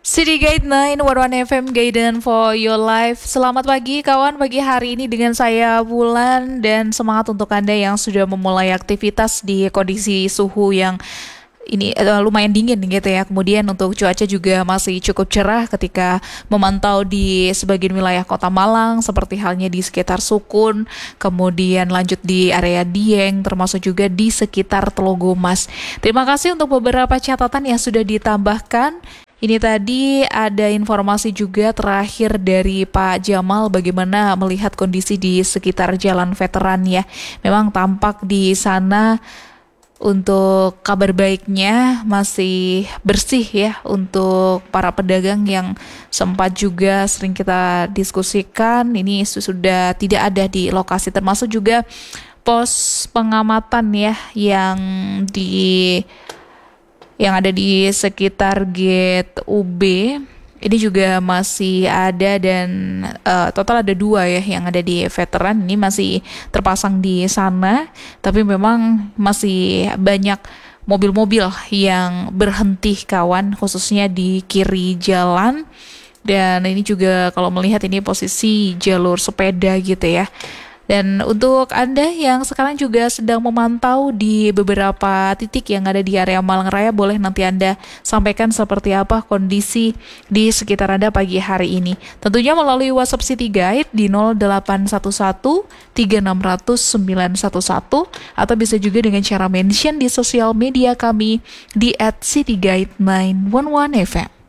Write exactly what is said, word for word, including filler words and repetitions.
City Guide sembilan satu satu F M Guidance for your life. Selamat pagi kawan, pagi hari ini dengan saya Wulan dan semangat untuk Anda yang sudah memulai aktivitas di kondisi suhu yang ini uh, lumayan dingin gitu ya. Kemudian untuk cuaca juga masih cukup cerah ketika memantau di sebagian wilayah Kota Malang seperti halnya di sekitar Sukun, kemudian lanjut di area Dieng termasuk juga di sekitar Telogomas. Terima kasih untuk beberapa catatan yang sudah ditambahkan. Ini tadi ada informasi juga terakhir dari Pak Jamal bagaimana melihat kondisi di sekitar Jalan Veteran ya. Memang tampak di sana untuk kabar baiknya masih bersih ya untuk para pedagang yang sempat juga sering kita diskusikan. Ini sudah tidak ada di lokasi, termasuk juga pos pengamatan ya yang di yang ada di sekitar gate U B ini juga masih ada dan uh, total ada dua ya yang ada di Veteran, ini masih terpasang di sana, tapi memang masih banyak mobil-mobil yang berhenti kawan, khususnya di kiri jalan. Dan ini juga kalau melihat ini posisi jalur sepeda gitu ya. Dan untuk Anda yang sekarang juga sedang memantau di beberapa titik yang ada di area Malang Raya, boleh nanti Anda sampaikan seperti apa kondisi di sekitar Anda pagi hari ini. Tentunya melalui WhatsApp City Guide di nol delapan satu satu tiga enam nol nol sembilan satu satu atau bisa juga dengan cara mention di sosial media kami di at cityguide sembilan satu satu F M.